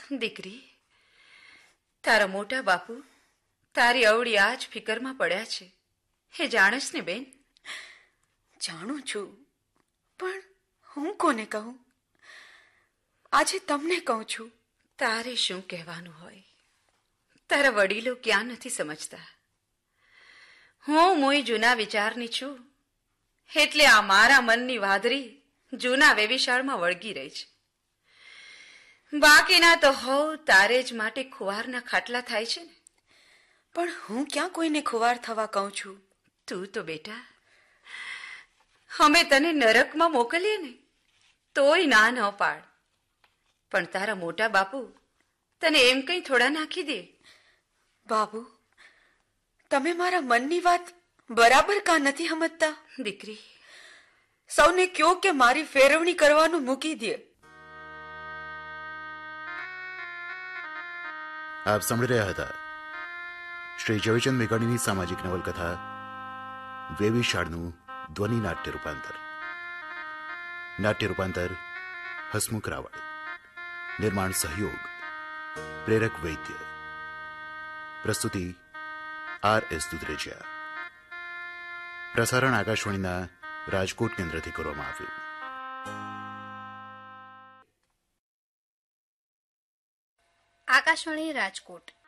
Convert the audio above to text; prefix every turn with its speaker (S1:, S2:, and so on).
S1: દીકરી, તારા મોટા બાપુ તારી અવળી આ જ ફિકરમાં પડ્યા છે. એ જાણસ ને બેન?
S2: જાણું છું, પણ હું કોને કહું? આજે તમને કહું છું.
S1: તારે શું કહેવાનું હોય? તારા વડીલો ક્યાં નથી સમજતા. હું મોય જૂના વિચારની છું, એટલે આ મારા મનની વાદળી જૂના વેવિશાળમાં વળગી રહી છે. બાકીના તો હવ તારે જ માટે ખુવારના ખાટલા થાય છે ને.
S2: પણ હું ક્યાં કોઈને ખુવાર થવા કહું છું?
S1: તું તો બેટા, અમે તને નરકમાં મોકલીએ ને તોય ના ન પાડ. પણ તારા મોટા બાપુ તને એમ કઈ થોડા નાખી દે?
S2: બાબુ, તમે મારા મનની વાત બરાબર કાં નથી સમજતા?
S1: દીકરી,
S2: સૌને કયો કે મારી ફેરવણી કરવાનું મૂકી દે.
S3: આપ સાંભળી રહ્યા હતા શ્રી ઝવેરચંદ મેઘાણીની સામાજિક નવલકથા વેવિશાળનું ધ્વનિ નાટ્ય રૂપાંતર. નાટ્ય રૂપાંતર હસમુખ રાવળ. નિર્માણ સહયોગ પ્રેરક વૈદ્ય. પ્રસ્તુતિ RS દુધરેજિયા. પ્રસારણ આકાશવાણીના રાજકોટ કેન્દ્રથી કરવામાં આવ્યું.
S4: આકાશવાણી રાજકોટ